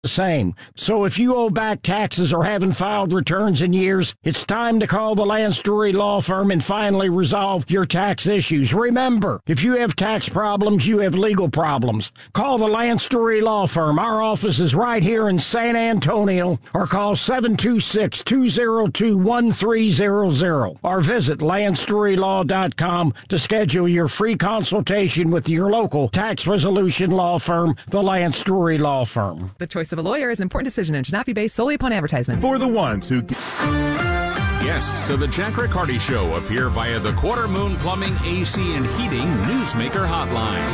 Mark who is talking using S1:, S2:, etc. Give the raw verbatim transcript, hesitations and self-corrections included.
S1: the same. So if you owe back taxes or haven't filed returns in years, it's time to call the Lance Drury Law Firm and finally resolve your tax issues. Remember, if you have tax problems, you have legal problems. Call the Lance Drury Law Firm. Our office is right here in San Antonio, or call seven two six, two zero two, one three zero zero or visit lance drury law dot com to schedule your free consultation with your local tax resolution law firm, the Lance Drury Law Firm.
S2: The choice of a lawyer is an important decision and should not be based solely upon advertisements.
S3: For the ones who...
S4: Guests of the Jack Riccardi Show appear via the Quarter Moon Plumbing, A C, and Heating Newsmaker Hotline.